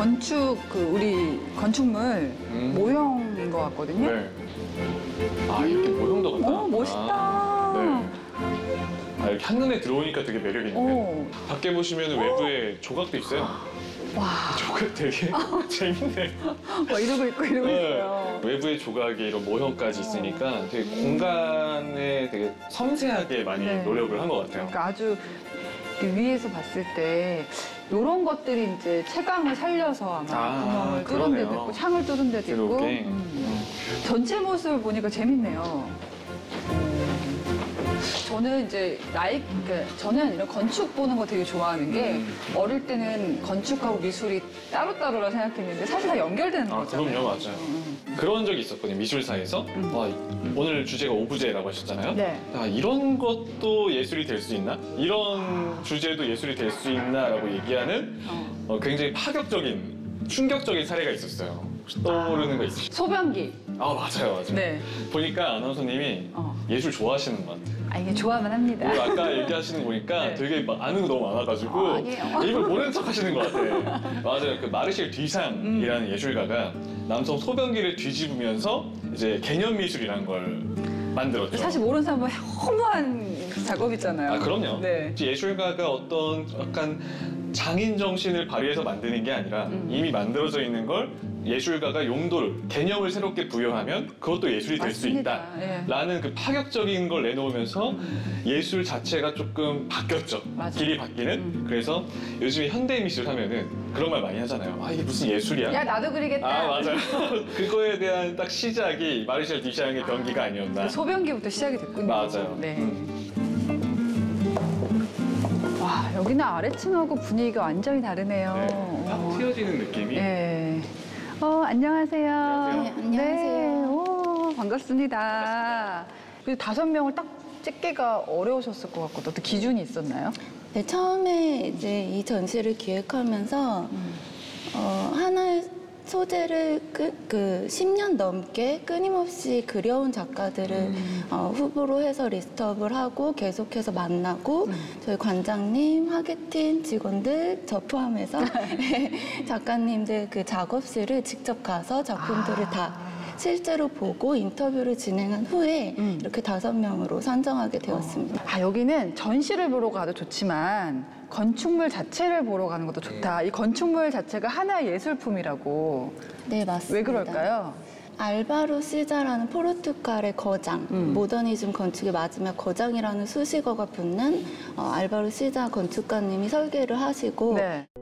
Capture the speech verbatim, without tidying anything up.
건축 그 우리 건축물 음. 모형인 것 같거든요. 네. 아, 이렇게 모형도 간다. 오, 멋있다. 아, 네. 아, 이렇게 한눈에 들어오니까 되게 매력 있는데. 오. 밖에 보시면 외부에 조각도 있어요. 와. 조각 되게 재밌네. 막 이러고 있고 이러고 네. 있어요. 외부에 조각에 이런 모형까지 있으니까 되게 공간에 되게 섬세하게 많이 네. 노력을 한 것 같아요. 그러니까 아주 이렇게 위에서 봤을 때 이런 것들이 이제 채광을 살려서 아마 아, 구멍을 뚫은 그러네요. 데도 있고 창을 뚫은 데도 있고 이렇게. 음. 전체 모습을 보니까 재밌네요. 저는 이제 나이, 그러니까 저는 이런 건축 보는 거 되게 좋아하는 게 음. 어릴 때는 건축하고 미술이 따로따로라 생각했는데 사실 다 연결되는 아, 거잖아요. 그럼요, 맞아요. 음. 그런 적이 있었거든요, 미술사에서. 음. 와, 오늘 주제가 오브제라고 하셨잖아요. 네. 아, 이런 것도 예술이 될 수 있나? 이런 주제도 예술이 될 수 있나라고 얘기하는 어. 어, 굉장히 파격적인, 충격적인 사례가 있었어요. 혹시 떠오르는 거 있으시죠? 소변기. 아, 맞아요, 맞아요. 네. 보니까 아나운서님이 어. 예술 좋아하시는 것 같아요. 아, 이게 좋아만 합니다. 오늘 아까 얘기하시는 거 보니까 네. 되게 막 아는 거 너무 많아가지고 아, 아니에요. 일부러 모르는 척 하시는 것 같아요. 맞아요. 그 마르실 뒤상이라는 음. 예술가가 남성 소변기를 뒤집으면서 이제 개념 미술이라는 걸 만들었죠. 사실 모르는 사람은 허무한 작업이잖아요. 아, 그럼요. 네. 예술가가 어떤 약간 장인 정신을 발휘해서 만드는 게 아니라 음. 이미 만들어져 있는 걸 예술가가 용도를, 개념을 새롭게 부여하면 그것도 예술이 될 수 맞습니다. 있다. 예. 라는 그 파격적인 걸 내놓으면서 예술 자체가 조금 바뀌었죠. 맞아요. 길이 바뀌는. 음. 그래서 요즘에 현대 미술 하면은 그런 말 많이 하잖아요. 아, 이게 무슨 예술이야? 야, 나도 그리겠다. 아, 맞아요. 그거에 대한 딱 시작이 마르셀 디샹의 변기가 아니었나. 소변기부터 시작이 됐군요. 맞아요. 네. 음. 와, 여기는 아래층하고 분위기가 완전히 다르네요. 네. 딱 어. 튀어지는 느낌이. 네. 어, 안녕하세요. 안녕하세요. 네, 안녕하세요. 네, 오, 반갑습니다. 그리고 다섯 명을 딱 찍기가 어려우셨을 것 같거든요. 어떤 기준이 있었나요? 네, 처음에 이제 이 전시를 기획하면서 어, 하나의 소재를 그, 그 십 년 넘게 끊임없이 그려온 작가들을 음. 어, 후보로 해서 리스트업을 하고 계속해서 만나고 저희 관장님, 화개팀 직원들 저 포함해서 작가님들 그 작업실을 직접 가서 작품들을 아. 다 실제로 보고 인터뷰를 진행한 후에 음. 이렇게 다섯 명으로 선정하게 되었습니다. 아, 여기는 전시를 보러 가도 좋지만 건축물 자체를 보러 가는 것도 좋다. 이 건축물 자체가 하나의 예술품이라고. 네, 맞습니다. 왜 그럴까요? 알바로 시자라는 포르투갈의 거장, 음. 모더니즘 건축의 마지막 거장이라는 수식어가 붙는 어, 알바로 시자 건축가님이 설계를 하시고 네.